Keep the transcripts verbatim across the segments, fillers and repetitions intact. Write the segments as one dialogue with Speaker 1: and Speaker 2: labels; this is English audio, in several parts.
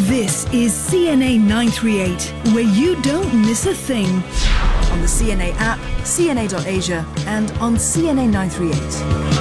Speaker 1: This is C N A nine thirty-eight, where you don't miss a thing.
Speaker 2: On the C N A app, C N A dot asia, and on C N A nine thirty-eight.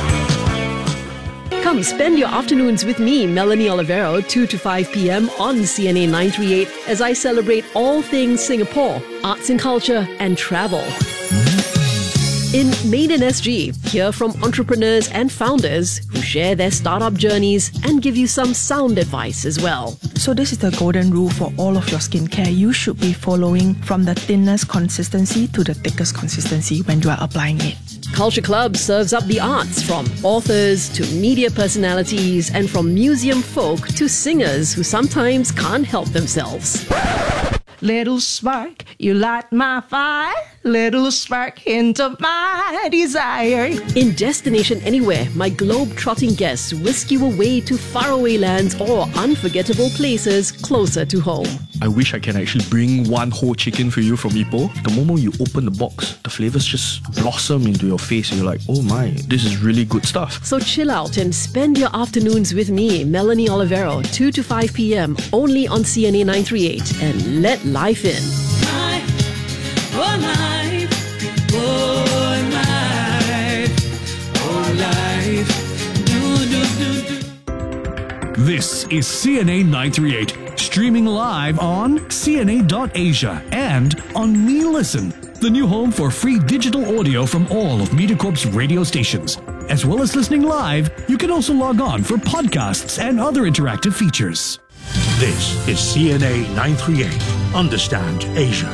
Speaker 3: Come spend your afternoons with me, Melanie Olivero, two to five p.m. on C N A nine thirty-eight as I celebrate all things Singapore, arts and culture, and travel. In Made in S G, hear from entrepreneurs and founders who share their startup journeys and give you some sound advice as well.
Speaker 4: So this is the golden rule for all of your skincare. You should be following from the thinnest consistency to the thickest consistency when you are applying it.
Speaker 3: Culture Club serves up the arts, from authors to media personalities and from museum folk to singers who sometimes can't help themselves.
Speaker 4: Little spark, you light my fire. Little spark, hint of my desire.
Speaker 3: In Destination Anywhere, my globe-trotting guests whisk you away to faraway lands or unforgettable places closer to home.
Speaker 5: I wish I can actually bring one whole chicken for you from Ipoh. The moment you open the box, the flavors just blossom into your face and you're like, oh my, this is really good stuff.
Speaker 3: So chill out and spend your afternoons with me, Melanie Olivero, two to five p.m. only on C N A nine thirty-eight, and let life in.
Speaker 6: Life, oh life, oh life, oh life, do, do, do, do.
Speaker 7: This is C N A nine thirty-eight, streaming live on C N A dot asia and on Me Listen, the new home for free digital audio from all of MediaCorp's radio stations. As well as listening live, you can also log on for podcasts and other interactive features.
Speaker 8: This is C N A nine thirty-eight. Understand Asia.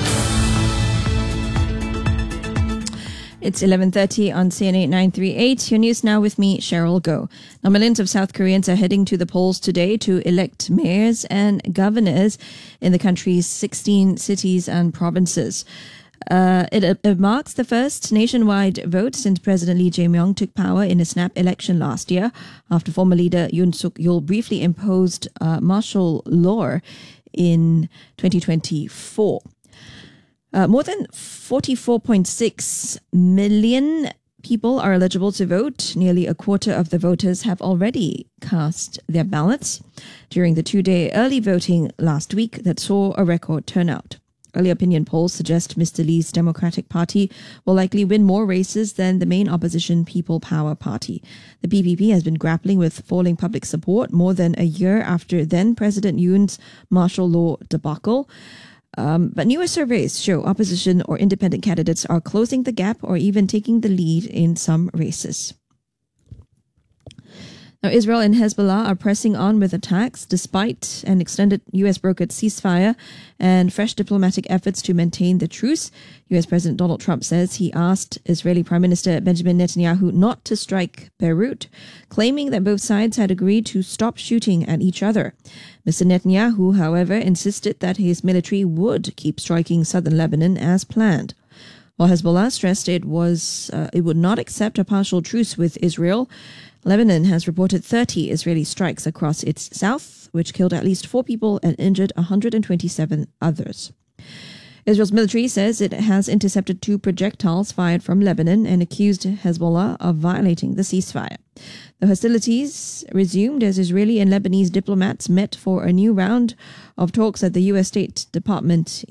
Speaker 9: It's eleven thirty on C N A nine thirty-eight. Your news now with me, Cheryl Goh. Now, millions of South Koreans are heading to the polls today to elect mayors and governors in the country's sixteen cities and provinces. Uh, it, it marks the first nationwide vote since President Lee Jae-myung took power in a snap election last year, after former leader Yoon Suk-yeol briefly imposed uh, martial law in twenty twenty-four. Uh, more than forty-four point six million people are eligible to vote. Nearly a quarter of the voters have already cast their ballots during the two-day early voting last week that saw a record turnout. Early opinion polls suggest Mister Lee's Democratic Party will likely win more races than the main opposition People Power Party. The P P P has been grappling with falling public support more than a year after then-President Yoon's martial law debacle. Um, but newer surveys show opposition or independent candidates are closing the gap or even taking the lead in some races. Now, Israel and Hezbollah are pressing on with attacks despite an extended U S-brokered ceasefire and fresh diplomatic efforts to maintain the truce. U S President Donald Trump says he asked Israeli Prime Minister Benjamin Netanyahu not to strike Beirut, claiming that both sides had agreed to stop shooting at each other. Mister Netanyahu, however, insisted that his military would keep striking southern Lebanon as planned. While Hezbollah stressed it was uh, it would not accept a partial truce with Israel, Lebanon has reported thirty Israeli strikes across its south, which killed at least four people and injured one hundred twenty-seven others. Israel's military says it has intercepted two projectiles fired from Lebanon and accused Hezbollah of violating the ceasefire. The hostilities resumed as Israeli and Lebanese diplomats met for a new round of talks at the U S State Department